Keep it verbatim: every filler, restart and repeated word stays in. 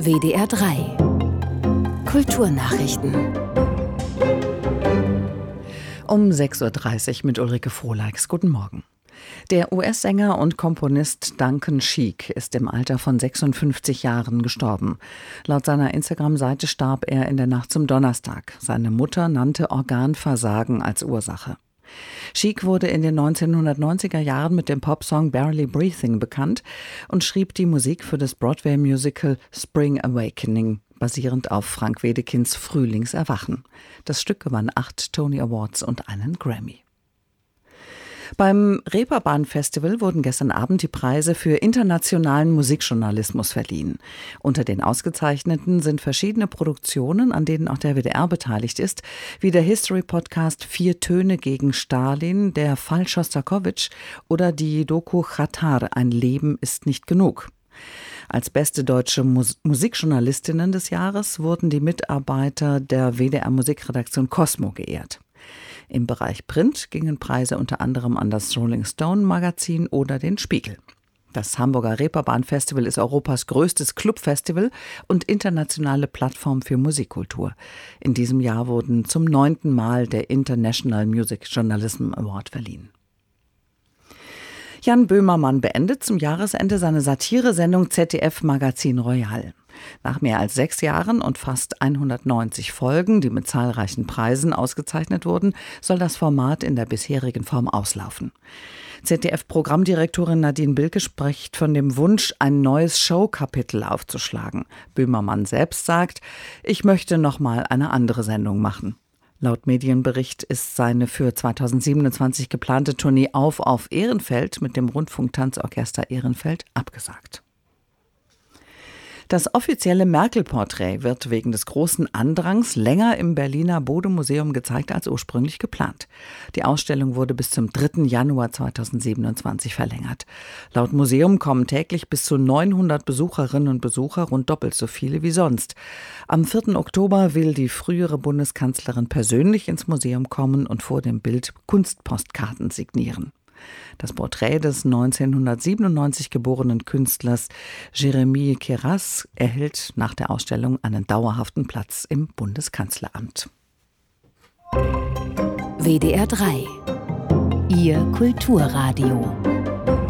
W D R drei Kulturnachrichten. Um sechs Uhr dreißig mit Ulrike Frohleix. Guten Morgen. Der U S-Sänger und Komponist Duncan Sheik ist im Alter von sechsundfünfzig Jahren gestorben. Laut seiner Instagram-Seite starb er in der Nacht zum Donnerstag. Seine Mutter nannte Organversagen als Ursache. Sheik wurde in den neunzehnhundertneunziger Jahren mit dem Popsong Barely Breathing bekannt und schrieb die Musik für das Broadway-Musical Spring Awakening, basierend auf Frank Wedekindts Frühlingserwachen. Das Stück gewann acht Tony Awards und einen Grammy. Beim Reeperbahn-Festival wurden gestern Abend die Preise für internationalen Musikjournalismus verliehen. Unter den Ausgezeichneten sind verschiedene Produktionen, an denen auch der W D R beteiligt ist, wie der History-Podcast Vier Töne gegen Stalin, der Fall Schostakowitsch oder die Doku Xatar, ein Leben ist nicht genug. Als beste deutsche Mus- Musikjournalistinnen des Jahres wurden die Mitarbeiter der W D R-Musikredaktion Cosmo geehrt. Im Bereich Print gingen Preise unter anderem an das Rolling Stone Magazin oder den Spiegel. Das Hamburger Reeperbahn-Festival ist Europas größtes Clubfestival und internationale Plattform für Musikkultur. In diesem Jahr wurden zum neunten Mal der International Music Journalism Award verliehen. Jan Böhmermann beendet zum Jahresende seine Satiresendung Z D F Magazin Royal. Nach mehr als sechs Jahren und fast hundertneunzig Folgen, die mit zahlreichen Preisen ausgezeichnet wurden, soll das Format in der bisherigen Form auslaufen. Z D F-Programmdirektorin Nadine Bilke spricht von dem Wunsch, ein neues Showkapitel aufzuschlagen. Böhmermann selbst sagt, ich möchte noch mal eine andere Sendung machen. Laut Medienbericht ist seine für zweitausendsiebenundzwanzig geplante Tournee Auf auf Ehrenfeld mit dem Rundfunktanzorchester Ehrenfeld abgesagt. Das offizielle Merkel-Porträt wird wegen des großen Andrangs länger im Berliner Bode-Museum gezeigt als ursprünglich geplant. Die Ausstellung wurde bis zum dritten Januar zweitausendsiebenundzwanzig verlängert. Laut Museum kommen täglich bis zu neunhundert Besucherinnen und Besucher, rund doppelt so viele wie sonst. Am vierten Oktober will die frühere Bundeskanzlerin persönlich ins Museum kommen und vor dem Bild Kunstpostkarten signieren. Das Porträt des neunzehnhundertsiebenundneunzig geborenen Künstlers Jérémie Keras erhält nach der Ausstellung einen dauerhaften Platz im Bundeskanzleramt. W D R drei Ihr Kulturradio.